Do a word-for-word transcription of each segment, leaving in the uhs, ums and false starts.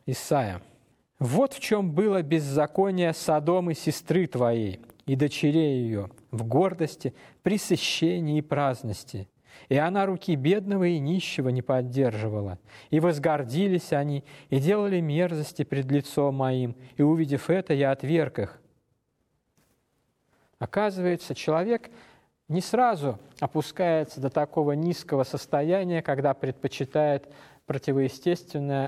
Исайя. «Вот в чем было беззаконие Содомы сестры твоей и дочерей ее, в гордости, пресыщении и праздности. И она руки бедного и нищего не поддерживала. И возгордились они, и делали мерзости пред лицом моим, и, увидев это, я отверг их». Оказывается, человек не сразу опускается до такого низкого состояния, когда предпочитает противоестественное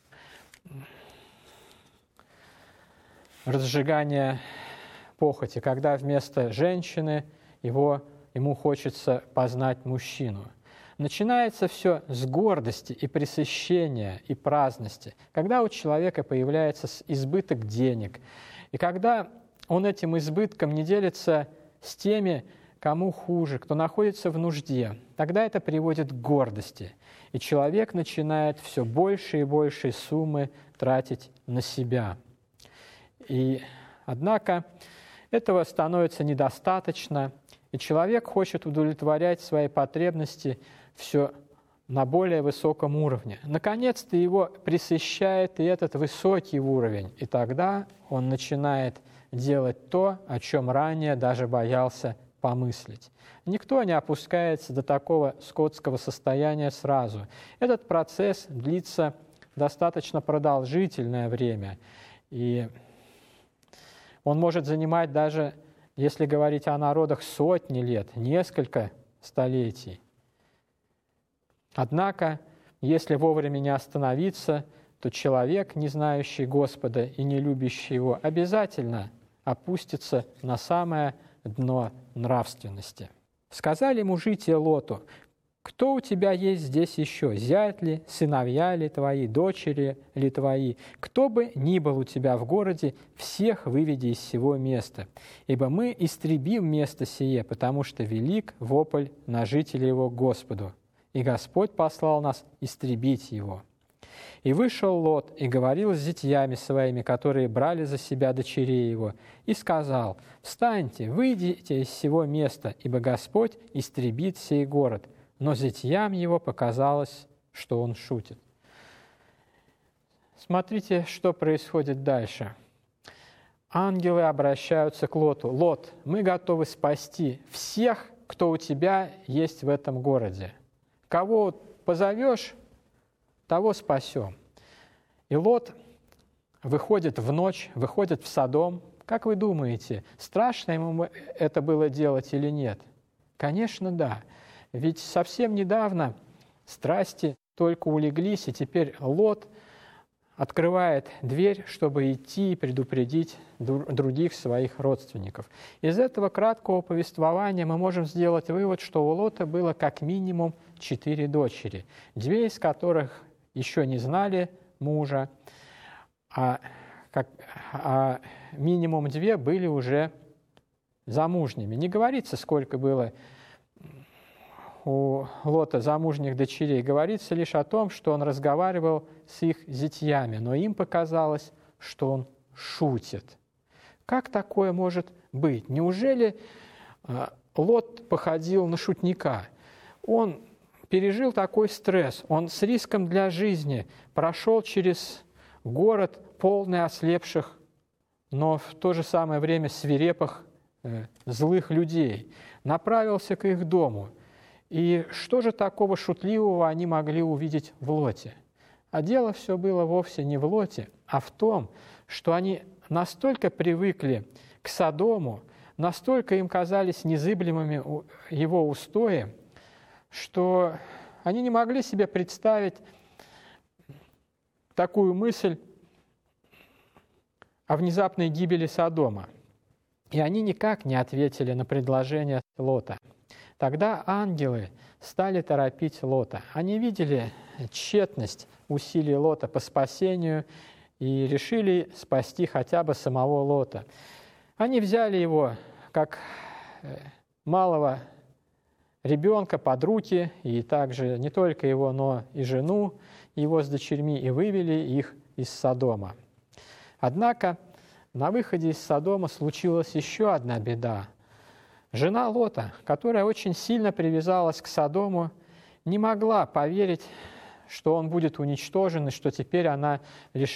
разжигание похоти, когда вместо женщины его, ему хочется познать мужчину. Начинается все с гордости и пресыщения, и праздности, когда у человека появляется избыток денег, и когда он этим избытком не делится с теми, кому хуже, кто находится в нужде, тогда это приводит к гордости, и человек начинает все больше и больше суммы тратить на себя. И, однако, этого становится недостаточно, и человек хочет удовлетворять свои потребности все на более высоком уровне. Наконец-то его пресыщает и этот высокий уровень, и тогда он начинает делать то, о чем ранее даже боялся помыслить. Никто не опускается до такого скотского состояния сразу. Этот процесс длится достаточно продолжительное время, и он может занимать даже, если говорить о народах, сотни лет, несколько столетий. Однако, если вовремя не остановиться, то человек, не знающий Господа и не любящий Его, обязательно опустится на самое дно нравственности. Сказали мужи Лоту: «Кто у тебя есть здесь еще? Зять ли, сыновья ли твои, дочери ли твои? Кто бы ни был у тебя в городе, всех выведи из сего места. Ибо мы истребим место сие, потому что велик вопль на жителей его к Господу. И Господь послал нас истребить его». И вышел Лот и говорил с зятьями своими, которые брали за себя дочерей его, и сказал: «Встаньте, выйдите из сего места, ибо Господь истребит сей город». Но зятьям его показалось, что он шутит. Смотрите, что происходит дальше. Ангелы обращаются к Лоту: «Лот, мы готовы спасти всех, кто у тебя есть в этом городе. Кого позовешь, того спасем». И Лот выходит в ночь, выходит в Содом. Как вы думаете, страшно ему это было делать или нет? Конечно, да. Ведь совсем недавно страсти только улеглись, и теперь Лот открывает дверь, чтобы идти и предупредить других своих родственников. Из этого краткого повествования мы можем сделать вывод, что у Лота было как минимум четыре дочери, две из которых еще не знали мужа, а, как, а минимум две были уже замужними. Не говорится, сколько было у Лота замужних дочерей. Говорится лишь о том, что он разговаривал с их зятьями, но им показалось, что он шутит. Как такое может быть? Неужели Лот походил на шутника? Он пережил такой стресс, он с риском для жизни прошел через город, полный ослепших, но в то же самое время свирепых, э, злых людей, направился к их дому. И что же такого шутливого они могли увидеть в Лоте? А дело все было вовсе не в Лоте, а в том, что они настолько привыкли к Содому, настолько им казались незыблемыми его устои, что они не могли себе представить такую мысль о внезапной гибели Содома. И они никак не ответили на предложение Лота. Тогда ангелы стали торопить Лота. Они видели тщетность усилий Лота по спасению и решили спасти хотя бы самого Лота. Они взяли его как малого ребенка под руки, и также не только его, но и жену его с дочерьми, и вывели их из Содома. Однако на выходе из Содома случилась еще одна беда. Жена Лота, которая очень сильно привязалась к Содому, не могла поверить, что он будет уничтожен, и что теперь она лишена